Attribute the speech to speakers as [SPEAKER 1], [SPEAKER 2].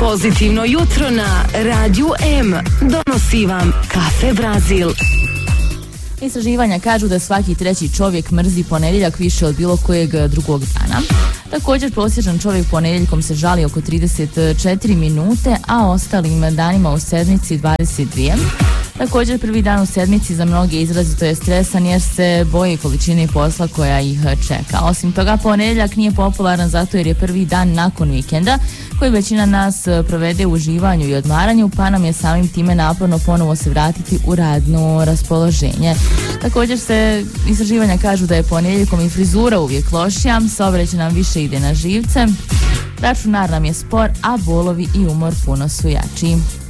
[SPEAKER 1] Pozitivno jutro na Radiju M donosi vam Kafe Brazil.
[SPEAKER 2] Istraživanja kažu da svaki treći čovjek mrzi ponedjeljak više od bilo kojeg drugog dana. Također prosječan čovjek ponedjeljkom se žali oko 34 minute, a ostalim danima u sedmici 22. Također prvi dan u sedmici za mnoge izrazito je stresan jer se boje količine posla koja ih čeka. Osim toga, ponedjeljak nije popularan zato jer je prvi dan nakon vikenda koji većina nas provede u uživanju i odmaranju, pa nam je samim time naporno ponovo se vratiti u radno raspoloženje. Također se istraživanja kažu da je ponedjeljkom i frizura uvijek lošija, saobraćaj nam više ide na živce, računar nam je spor, a bolovi i umor puno su jači.